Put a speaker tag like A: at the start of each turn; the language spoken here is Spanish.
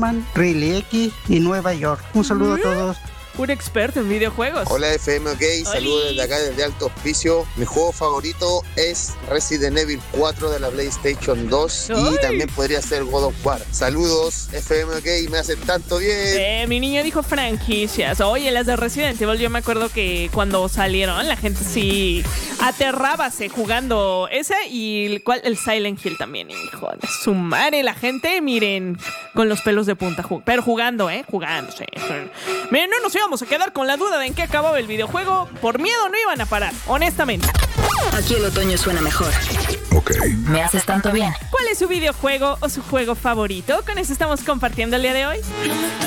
A: Spider-Man, Rayleigh X y Nueva York. Un saludo a todos.
B: Un experto en videojuegos.
C: Hola FM OK, saludos desde acá, desde Alto Hospicio. Mi juego favorito es Resident Evil 4 de la PlayStation 2 y también podría ser God of War. Saludos FM OK, me hacen tanto bien.
B: Mi niño dijo franquicias. Oye, las de Resident Evil, yo me acuerdo que cuando salieron la gente sí aterrábase jugando ese y el Silent Hill también. Hijo de su madre, la gente, miren, con los pelos de punta. Pero jugando, jugándose. Miren, no nos íbamos a quedar con la duda de en qué acababa el videojuego. Por miedo no iban a parar, honestamente.
D: Aquí el otoño suena mejor.
E: Ok.
D: Me haces tanto bien.
B: ¿Cuál es su videojuego o su juego favorito? Con eso estamos compartiendo el día de hoy.